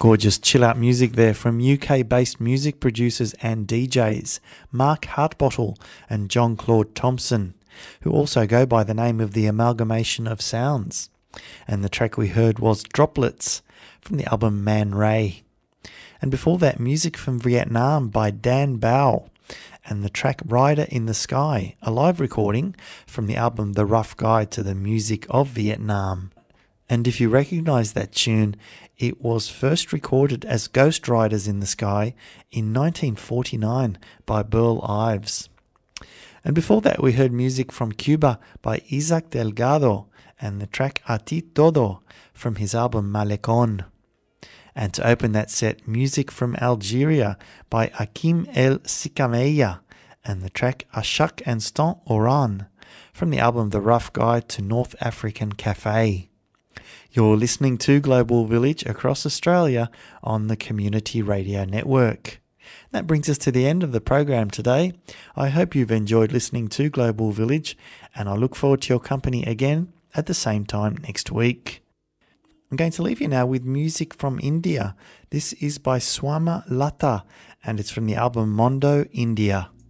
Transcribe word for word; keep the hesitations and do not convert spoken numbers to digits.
Gorgeous chill-out music there from U K-based music producers and D Js Mark Hartbottle and John Claude Thompson, who also go by the name of the Amalgamation of Sounds. And the track we heard was Droplets from the album Man Ray. And before that, music from Vietnam by Dan Bao and the track Rider in the Sky, a live recording from the album The Rough Guide to the Music of Vietnam. And if you recognise that tune, it was first recorded as Ghost Riders in the Sky in nineteen forty-nine by Burl Ives. And before that, we heard music from Cuba by Isaac Delgado and the track A Ti Todo from his album Malecon. And to open that set, music from Algeria by Hakim El Sikameya and the track A Chaque Instant Oran from the album The Rough Guide to North African Cafe. You're listening to Global Village across Australia on the Community Radio Network. That brings us to the end of the program today. I hope you've enjoyed listening to Global Village, and I look forward to your company again at the same time next week. I'm going to leave you now with music from India. This is by Swama Lata, and it's from the album Mondo India.